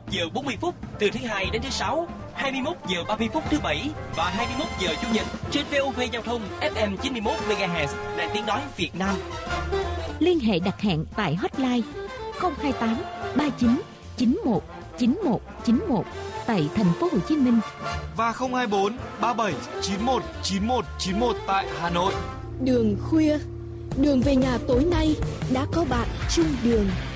giờ 40 phút từ thứ Hai đến thứ Sáu, 21 giờ 30 phút thứ Bảy và 21 giờ Chủ nhật trên VOV Giao thông FM 91 MHz Đài Tiếng nói Việt Nam. Liên hệ đặt hẹn tại hotline 028 39 91 91 91 tại thành phố Hồ Chí Minh và 024 37 91 91 91 tại Hà Nội. Đường khuya, đường về nhà tối nay đã có bạn chung đường.